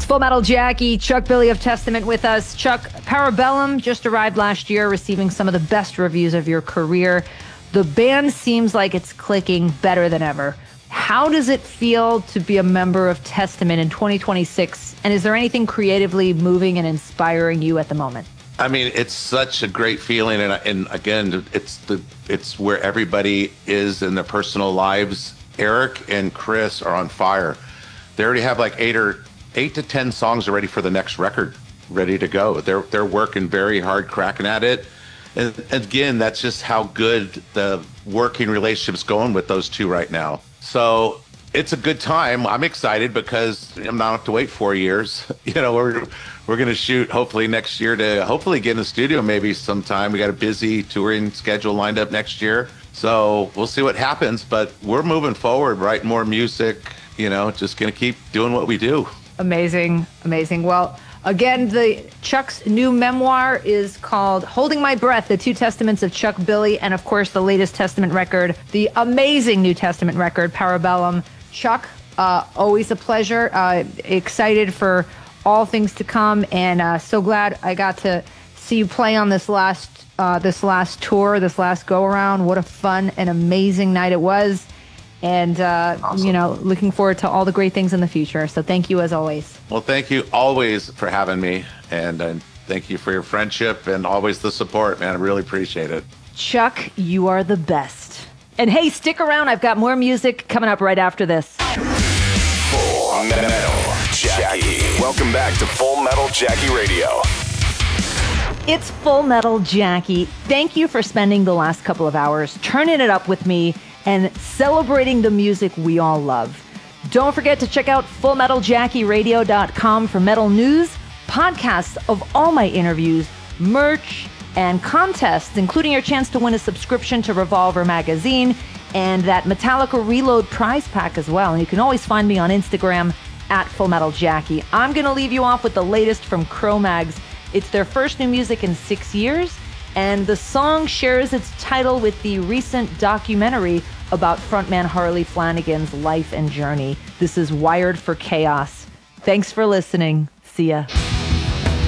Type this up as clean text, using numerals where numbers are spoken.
Full Metal Jackie, Chuck Billy of Testament with us. Chuck, Parabellum just arrived last year, receiving some of the best reviews of your career. The band seems like it's clicking better than ever. How does it feel to be a member of Testament in 2026? And is there anything creatively moving and inspiring you at the moment? I mean, it's such a great feeling. And again, it's where everybody is in their personal lives. Eric and Chris are on fire. They already have like 8 to 10 songs already for the next record ready to go. They're working very hard, cracking at it. And again, that's just how good the working relationship's going with those two right now. So it's a good time. I'm excited because I'm not have to wait 4 years. You know, we're going to shoot hopefully next year to hopefully get in the studio maybe sometime. We got a busy touring schedule lined up next year. So we'll see what happens, but we're moving forward, writing more music, you know, just going to keep doing what we do. Amazing, amazing. Well, again, Chuck's new memoir is called Holding My Breath, The Two Testaments of Chuck Billy, and of course, the latest Testament record, the amazing New Testament record, Parabellum. Chuck, always a pleasure. Excited for all things to come, and so glad I got to see you play on this last tour, this last go-around. What a fun and amazing night it was. And, awesome. You know, looking forward to all the great things in the future. So thank you as always. Well, thank you always for having me. And thank you for your friendship and always the support, man. I really appreciate it. Chuck, you are the best. And hey, stick around. I've got more music coming up right after this. Full Metal Jackie. Welcome back to Full Metal Jackie Radio. It's Full Metal Jackie. Thank you for spending the last couple of hours turning it up with me and celebrating the music we all love. Don't forget to check out FullMetalJackieRadio.com for metal news, podcasts of all my interviews, merch, and contests, including your chance to win a subscription to Revolver magazine and that Metallica Reload prize pack as well. And you can always find me on Instagram at FullMetalJackie. I'm going to leave you off with the latest from Cro-Mags. It's their first new music in 6 years, and the song shares its title with the recent documentary about frontman Harley Flanagan's life and journey. This is Wired for Chaos. Thanks for listening. See ya.